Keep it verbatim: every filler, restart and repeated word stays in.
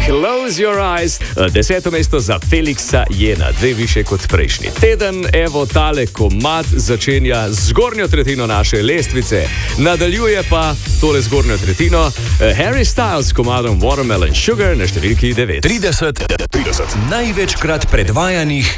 Close Your Eyes. Deseto mesto za Felixa Jena, dve više kot prejšnji teden. Evo tale komad začenja zgornjo tretjino naše lestvice. Nadaljuje pa tole zgornjo tretjino Harry Styles s komadom Watermelon Sugar na številki devet. trideset, trideset največkrat predvajanih